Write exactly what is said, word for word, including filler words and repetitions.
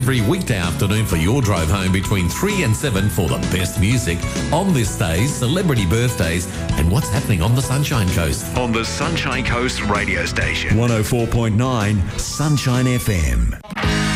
Every weekday afternoon for your drive home between three and seven for the best music on this day's celebrity birthdays and what's happening on the Sunshine Coast. On the Sunshine Coast radio station. one oh four point nine Sunshine F M.